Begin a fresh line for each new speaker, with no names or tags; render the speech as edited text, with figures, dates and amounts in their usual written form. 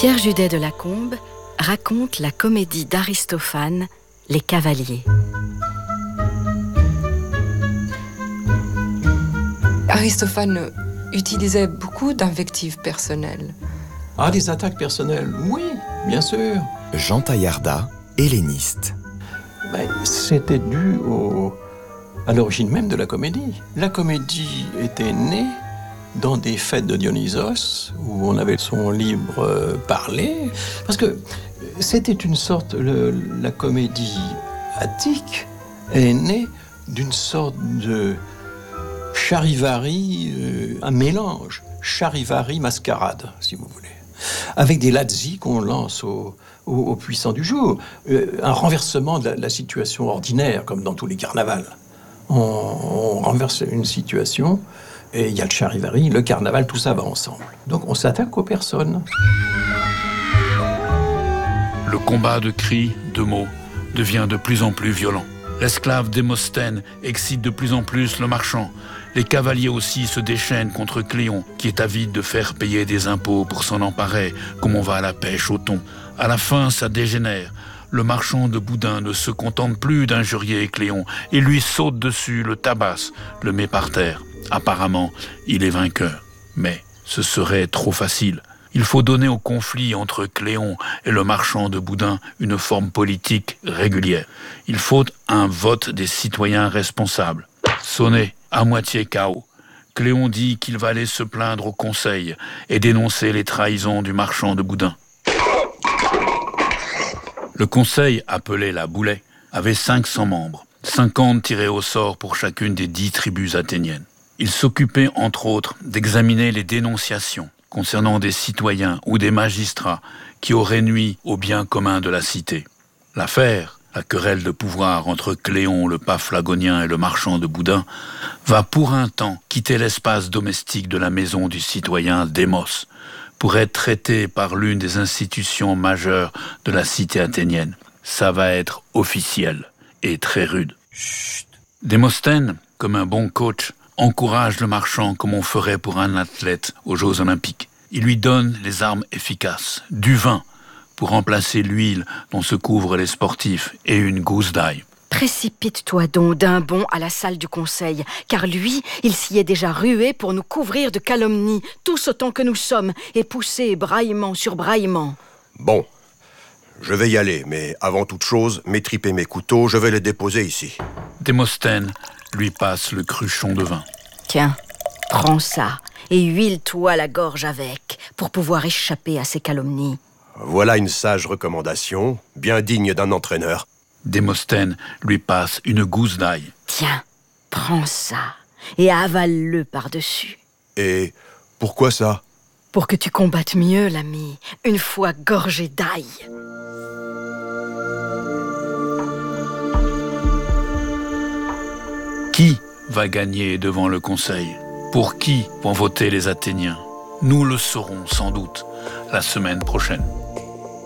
Pierre Judet de Lacombe raconte la comédie d'Aristophane, Les Cavaliers.
Aristophane utilisait beaucoup d'invectives personnelles.
Ah, des attaques personnelles, oui, bien sûr.
Jean Taillarda, helléniste.
C'était dû à l'origine même de la comédie. La comédie était née dans des fêtes de Dionysos, où on avait son libre parler, parce que c'était une sorte, la comédie attique est née d'une sorte de charivari, un mélange, charivari-mascarade, si vous voulez, avec des lazzi qu'on lance aux puissants du jour, un renversement de la situation ordinaire, comme dans tous les carnavals. On renverse une situation, et il y a le charivari, le carnaval, tout ça va ensemble. Donc on s'attaque aux personnes.
Le combat de cris, de mots, devient de plus en plus violent. L'esclave Démosthène excite de plus en plus le marchand. Les cavaliers aussi se déchaînent contre Cléon, qui est avide de faire payer des impôts pour s'en emparer, comme on va à la pêche au thon. À la fin, ça dégénère. Le marchand de boudin ne se contente plus d'injurier Cléon. Il lui saute dessus, le tabasse, le met par terre. Apparemment, il est vainqueur. Mais ce serait trop facile. Il faut donner au conflit entre Cléon et le marchand de boudin une forme politique régulière. Il faut un vote des citoyens responsables. Sonné, à moitié KO. Cléon dit qu'il va aller se plaindre au conseil et dénoncer les trahisons du marchand de boudin. Le conseil, appelé la Boulée, avait 500 membres, 50 tirés au sort pour chacune des 10 tribus athéniennes. Il s'occupait, entre autres, d'examiner les dénonciations concernant des citoyens ou des magistrats qui auraient nui au bien commun de la cité. L'affaire, la querelle de pouvoir entre Cléon, le paphlagonien et le marchand de boudin, va pour un temps quitter l'espace domestique de la maison du citoyen Démos pour être traitée par l'une des institutions majeures de la cité athénienne. Ça va être officiel et très rude. Chut. Démosthène, comme un bon coach, encourage le marchand comme on ferait pour un athlète aux Jeux Olympiques. Il lui donne les armes efficaces, du vin pour remplacer l'huile dont se couvrent les sportifs et une gousse d'ail.
Précipite-toi donc d'un bond à la salle du conseil, car lui, il s'y est déjà rué pour nous couvrir de calomnies, tous autant que nous sommes, et pousser braillement sur braillement.
Bon, je vais y aller, mais avant toute chose, m'étriper mes couteaux, je vais les déposer ici.
Démosthène lui passe le cruchon de vin.
Tiens, prends ça et huile-toi la gorge avec pour pouvoir échapper à ces calomnies.
Voilà une sage recommandation, bien digne d'un entraîneur.
Démosthène lui passe une gousse d'ail.
Tiens, prends ça et avale-le par-dessus.
Et pourquoi ça?
Pour que tu combattes mieux, l'ami, une fois gorgé d'ail.
Qui va gagner devant le conseil? Pour qui vont voter les Athéniens? Nous le saurons sans doute la semaine prochaine.